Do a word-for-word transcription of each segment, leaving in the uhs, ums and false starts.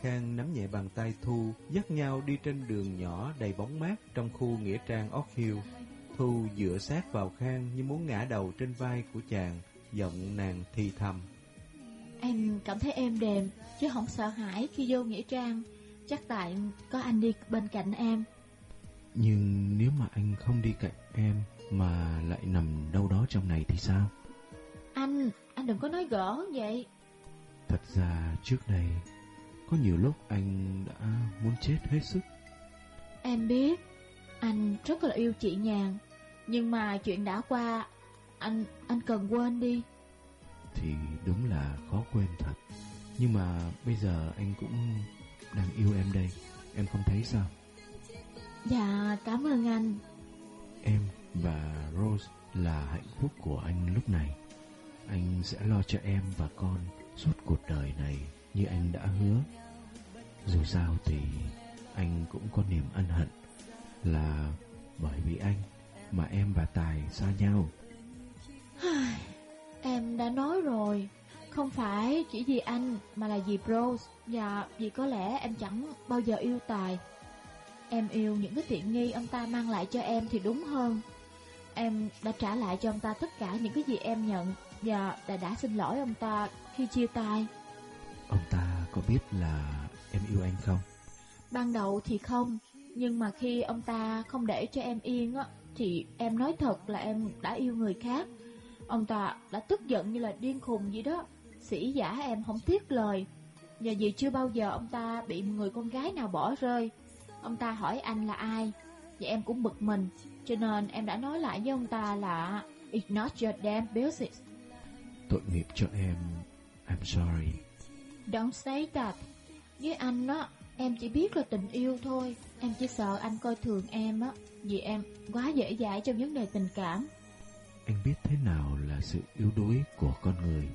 Khang nắm nhẹ bàn tay Thu, dắt nhau đi trên đường nhỏ đầy bóng mát trong khu nghĩa trang Oak Hill. Thu dựa sát vào Khang như muốn ngã đầu trên vai của chàng, giọng nàng thì thầm: Em cảm thấy êm đềm, chứ không sợ hãi khi vô nghĩa trang. Chắc tại có anh đi bên cạnh em. Nhưng nếu mà anh không đi cạnh em mà lại nằm đâu đó trong này thì sao? Anh, anh đừng có nói gỡ vậy. Thật ra trước đây có nhiều lúc anh đã muốn chết hết sức. Em biết anh rất là yêu chị Nhàn, nhưng mà chuyện đã qua, Anh anh cần quên đi. Thì đúng là khó quên thật. Nhưng mà bây giờ anh cũng đang yêu em đây. Em không thấy sao? Dạ cảm ơn anh. Em và Rose là hạnh phúc của anh lúc này. Anh sẽ lo cho em và con suốt cuộc đời này như anh đã hứa. Dù sao thì anh cũng có niềm ân hận là bởi vì anh mà em và Tài xa nhau. Em đã nói rồi, không phải chỉ vì anh mà là vì Rose, và vì có lẽ em chẳng bao giờ yêu Tài. Em yêu những cái tiện nghi ông ta mang lại cho em thì đúng hơn. Em đã trả lại cho ông ta tất cả những cái gì em nhận, và đã đã xin lỗi ông ta khi chia tay. Ông ta có biết là em yêu anh không? Ban đầu thì không, nhưng mà khi ông ta không để cho em yên á, thì em nói thật là em đã yêu người khác. Ông ta đã tức giận như là điên khùng vậy đó, sỉ vả em không tiếc lời. Và vì chưa bao giờ ông ta bị người con gái nào bỏ rơi, ông ta hỏi anh là ai, và em cũng bực mình, cho nên em đã nói lại với ông ta là It's not your damn business. Tội nghiệp cho em. I'm sorry. Don't say that. Với anh á, em chỉ biết là tình yêu thôi. Em chỉ sợ anh coi thường em á, vì em quá dễ dãi trong vấn đề tình cảm. Anh biết thế nào là sự yếu đuối của con người.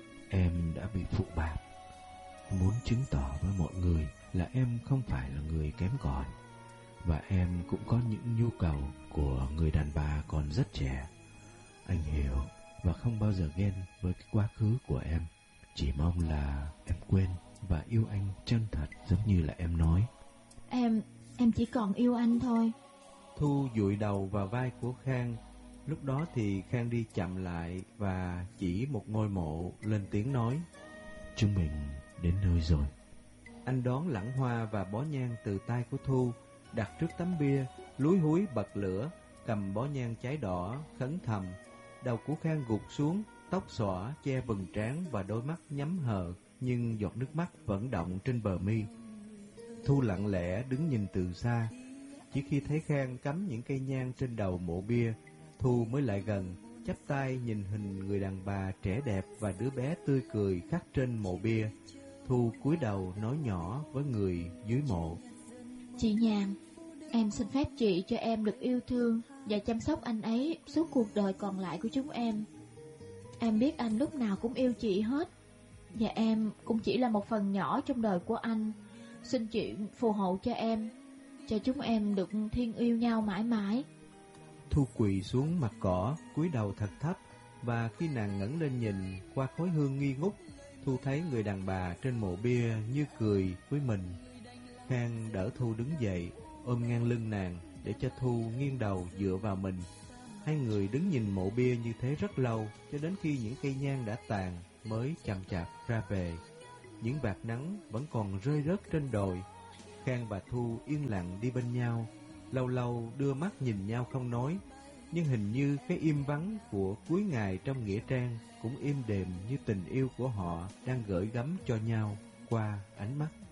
Em đã bị phụ bạc. Muốn chứng tỏ với mọi người là em không phải là người kém cỏi. Và em cũng có những nhu cầu của người đàn bà còn rất trẻ. Anh hiểu và không bao giờ ghen với cái quá khứ của em. Chỉ mong là em quên và yêu anh chân thật giống như là em nói. Em, em chỉ còn yêu anh thôi. Thu dụi đầu vào vai của Khang. Lúc đó thì Khang đi chậm lại và chỉ một ngôi mộ lên tiếng nói: Chúng mình đến nơi rồi. Anh đón lẵng hoa và bó nhang từ tay của Thu, đặt trước tấm bia, lúi húi bật lửa, cầm bó nhang cháy đỏ, khấn thầm. Đầu của Khang gục xuống, tóc xõa che vầng trán và đôi mắt nhắm hờ, nhưng giọt nước mắt vẫn động trên bờ mi. Thu lặng lẽ đứng nhìn từ xa. Chỉ khi thấy Khang cắm những cây nhang trên đầu mộ bia, Thu mới lại gần, chắp tay nhìn hình người đàn bà trẻ đẹp và đứa bé tươi cười khắc trên mộ bia. Thu cúi đầu nói nhỏ với người dưới mộ: Chị Nhàn, em xin phép chị cho em được yêu thương và chăm sóc anh ấy suốt cuộc đời còn lại của chúng em. Em biết anh lúc nào cũng yêu chị hết, và em cũng chỉ là một phần nhỏ trong đời của anh. Xin chị phù hộ cho em, cho chúng em được thiên yêu nhau mãi mãi. Thu quỳ xuống mặt cỏ, cúi đầu thật thấp, và khi nàng ngẩng lên nhìn qua khói hương nghi ngút, Thu thấy người đàn bà trên mộ bia như cười với mình. Khang đỡ Thu đứng dậy, ôm ngang lưng nàng để cho Thu nghiêng đầu dựa vào mình. Hai người đứng nhìn mộ bia như thế rất lâu, cho đến khi những cây nhang đã tàn mới chậm chạp ra về. Những vạt nắng vẫn còn rơi rớt trên đồi. Khang và Thu yên lặng đi bên nhau, lâu lâu đưa mắt nhìn nhau không nói. Nhưng hình như cái im vắng của cuối ngày trong nghĩa trang cũng êm đềm như tình yêu của họ đang gửi gắm cho nhau qua ánh mắt.